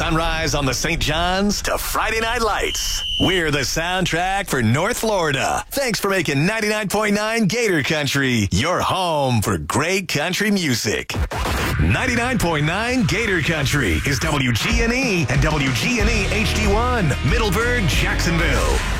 sunrise on the St. John's to Friday Night Lights. We're the soundtrack for North Florida. Thanks for making 99.9 Gator Country your home for great country music. 99.9 Gator Country is WGNE and WGNE HD1, Middleburg, Jacksonville.